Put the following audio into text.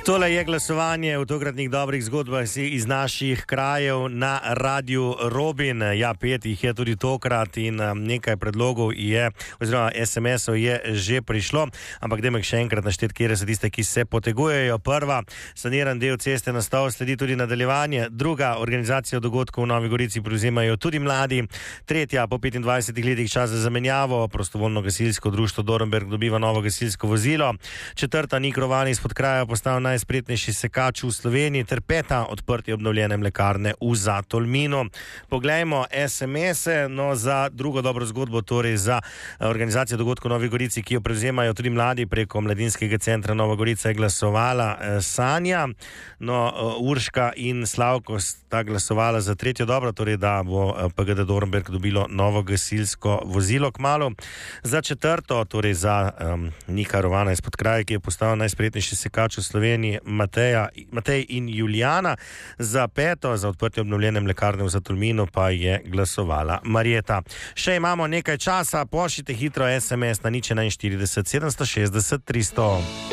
Tole je glasovanje v tokratnih dobrih zgodbah iz naših krajev na Radiu Robin. Ja, 5 jih je tudi tokrat in nekaj predlogov je, oziroma SMS-ov je že prišlo, ampak dajmo še enkrat našteti, kje so tiste, ki se potegujejo. Prva, saniran del ceste nastal, sledi tudi nadaljevanje. Druga, organizacijo dogodkov v Novi Gorici prevzemajo tudi mladi. Tretja, po 25 letih čas za zamenjavo, prostovoljno gasilsko društvo Dornberg dobiva novo gasilsko vozilo. Četrta, Nik Rovan izpod kraja postal najspretnejši sekač v Sloveniji, ter peta, odprtje obnovljene mlekarne v Zatolminu. Poglejmo SMS-e, no za drugo dobro zgodbo, torej za organizacijo dogodkov v Novi Gorici, ki jo prevzemajo tudi mladi preko Mladinskega centra Nova Gorica, je glasovala Sanja. No, Urška in Slavko sta glasovala za tretjo dobro, torej da bo PGD Dornberg dobilo novo gasilsko vozilo kmalu. Za četrto, torej za Nika Rovana izpod kraja, ki je postal najspretnejši sekač v Sloveniji, Matej in Julijana. Za peto, za odprtje obnovljene mlekarne v Zatolminu, pa je glasovala Marjeta. Še imamo nekaj časa, pošljite hitro SMS na 041 760 300.